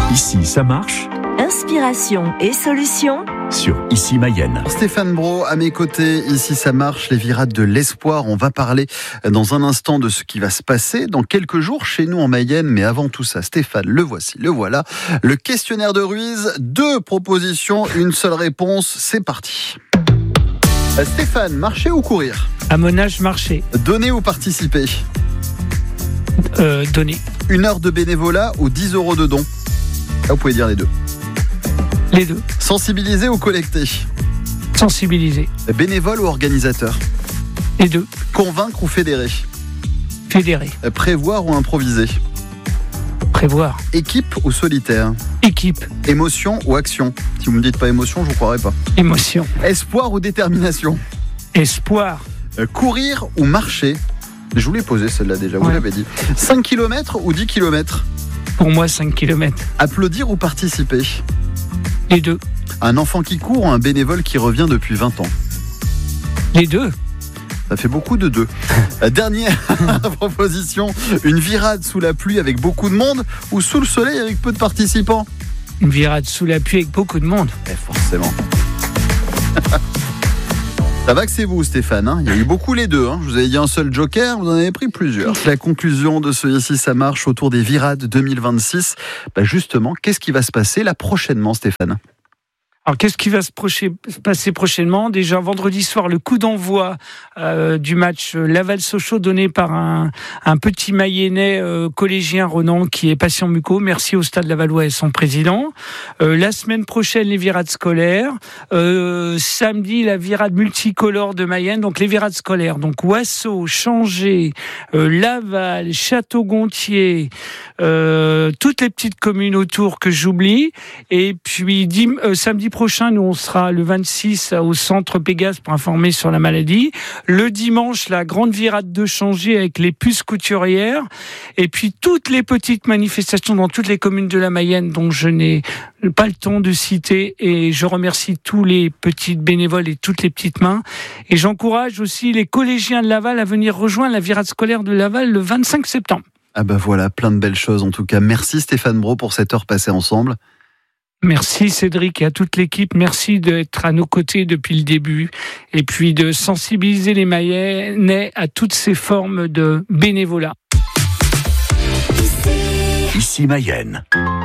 Ici, ça marche Inspiration et solutions sur Ici Mayenne. Stéphane Brault à mes côtés, ici ça marche, les virades de l'espoir. On va parler dans un instant de ce qui va se passer dans quelques jours chez nous en Mayenne. Mais avant tout ça, Stéphane, le voici, le voilà. Le questionnaire de Ruiz, 2 propositions, une seule réponse, c'est parti. Stéphane, marcher ou courir ? À mon âge, marcher. Donner ou participer ? Donner. 1 heure de bénévolat ou 10 € de dons ? Là, vous pouvez dire les deux. Les deux. Sensibiliser ou collecter ? Sensibiliser. Bénévole ou organisateur ? Les deux. Convaincre ou fédérer ? Fédérer. Prévoir ou improviser ? Prévoir. Équipe ou solitaire ? Équipe. Émotion ou action ? Si vous me dites pas émotion, je vous croirais pas. Émotion. Espoir ou détermination ? Espoir. Courir ou marcher ? Je vous l'ai posé celle-là déjà, vous l'avez dit. 5 km ou 10 km ? Pour moi, 5 km. Applaudir ou participer ? Les deux. Un enfant qui court ou un bénévole qui revient depuis 20 ans ? Les deux. Ça fait beaucoup de 2. Dernière proposition, une virade sous la pluie avec beaucoup de monde ou sous le soleil avec peu de participants ? Une virade sous la pluie avec beaucoup de monde. Forcément. Ça va que c'est vous, Stéphane, hein. Il y a eu beaucoup les deux, hein. Je vous avais dit un seul joker, vous en avez pris plusieurs. La conclusion de ce Ici ça marche autour des virades 2026. Justement, qu'est-ce qui va se passer là prochainement, Stéphane ? Alors, qu'est-ce qui va se passer prochainement ? Déjà, vendredi soir, le coup d'envoi du match Laval-Sochaux donné par un petit Mayennais collégien, Ronan, qui est patient muco. Merci au Stade Lavallois et son président. La semaine prochaine, les virades scolaires. Samedi, la virade multicolore de Mayenne. Donc, les virades scolaires. Donc, Ouassaux, Changé, Laval, Château-Gontier, toutes les petites communes autour que j'oublie. Et puis, samedi prochain, nous, on sera le 26 au centre Pégase pour informer sur la maladie. Le dimanche, la grande virade de Changé avec les puces couturières. Et puis, toutes les petites manifestations dans toutes les communes de la Mayenne dont je n'ai pas le temps de citer. Et je remercie tous les petits bénévoles et toutes les petites mains. Et j'encourage aussi les collégiens de Laval à venir rejoindre la virade scolaire de Laval le 25 septembre. Ah voilà, plein de belles choses en tout cas. Merci Stéphane Brault pour cette heure passée ensemble. Merci Cédric et à toute l'équipe. Merci d'être à nos côtés depuis le début et puis de sensibiliser les Mayennais à toutes ces formes de bénévolat. Ici Mayenne.